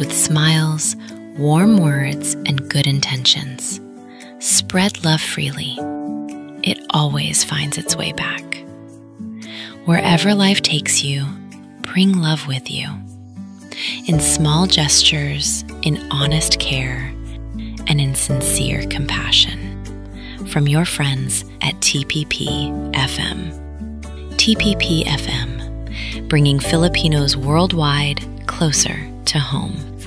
with smiles, warm words, and good intentions. Spread love freely. It always finds its way back. Wherever life takes you, bring love with you. In small gestures, in honest care, and in sincere compassion. From your friends at TPP FM. TPP FM, bringing Filipinos worldwide closer to home.